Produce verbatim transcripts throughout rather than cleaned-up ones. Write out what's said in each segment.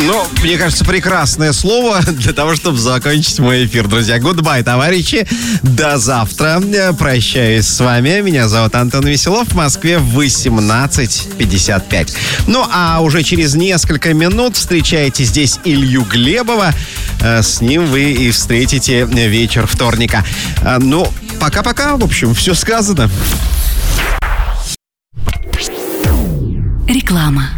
Ну, мне кажется, прекрасное слово для того, чтобы закончить мой эфир, друзья. Goodbye, товарищи. До завтра. Прощаюсь с вами. Меня зовут Антон Веселов. В Москве восемнадцать пятьдесят пять. Ну, а уже через несколько минут встречаете здесь Илью Глебова. С ним вы и встретите вечер вторника. Ну, пока-пока. В общем, все сказано. Реклама.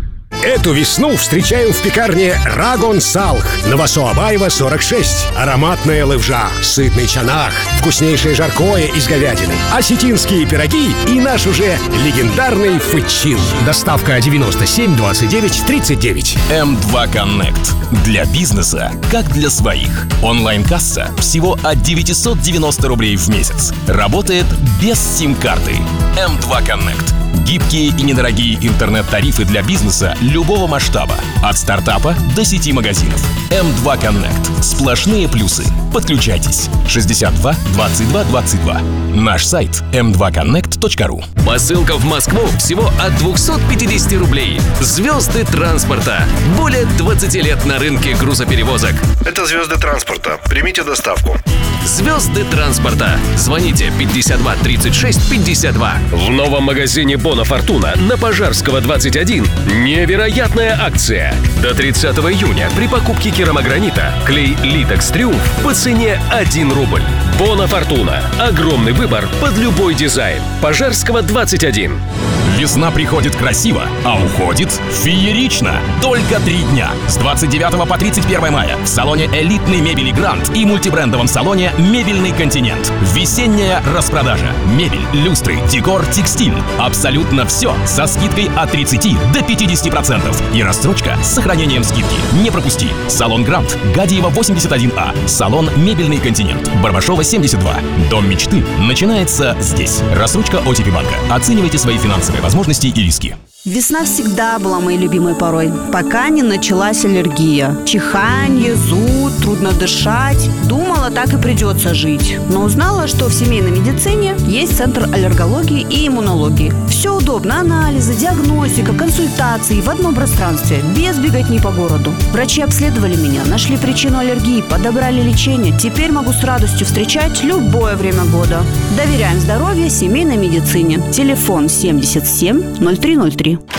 Эту весну встречаем в пекарне Рагон Салх. Новосоабаева, сорок шесть. Ароматная лывжа, сытный чанах, вкуснейшее жаркое из говядины, осетинские пироги и наш уже легендарный фычин. Доставка девяносто семь двадцать девять тридцать девять. эм два Connect. Для бизнеса, как для своих. Онлайн-касса всего от девятьсот девяносто рублей в месяц. Работает без сим-карты. эм два Connect. Гибкие и недорогие интернет-тарифы для бизнеса любого масштаба. От стартапа до сети магазинов. эм два Connect. Сплошные плюсы. Подключайтесь. шестьдесят два двадцать два двадцать два. Наш сайт эм два коннект точка ру. Посылка в Москву всего от двухсот пятидесяти рублей. Звезды транспорта. Более двадцати лет на рынке грузоперевозок. Это звезды транспорта. Примите доставку. Звезды транспорта. Звоните пятьдесят два тридцать шесть пятьдесят два. В новом магазине Бона Фортуна на Пожарского двадцать один невероятная акция. До тридцатого июня при покупке керамогранита клей Литекс Триумф по цене один рубль. Бона Фортуна. Огромный выбор под любой дизайн. Пожарского двадцать один. Весна приходит красиво, а уходит феерично. Только три дня. С двадцать девятого по тридцать первое мая в салоне элитной мебели Гранд и мультибрендовом салоне Мебельный континент. Весенняя распродажа. Мебель, люстры, декор, текстиль. Абсолютно все со скидкой от тридцати до пятидесяти процентов. И рассрочка с сохранением скидки. Не пропусти. Салон Гранд. Гадиева восемьдесят один А. Салон Мебельный континент. Барбашова семьдесят два. Дом мечты начинается здесь. Рассрочка о ти пи банка. Оценивайте свои финансовые возможности и риски. Весна всегда была моей любимой порой, пока не началась аллергия. Чиханье, зуд, трудно дышать. Думала, так и придется жить. Но узнала, что в семейной медицине есть центр аллергологии и иммунологии. Все удобно: анализы, диагностика, консультации в одном пространстве, без беготни по городу. Врачи обследовали меня, нашли причину аллергии, подобрали лечение. Теперь могу с радостью встречать любое время года. Доверяем здоровью семейной медицине. Телефон семьдесят семь ноль три ноль три.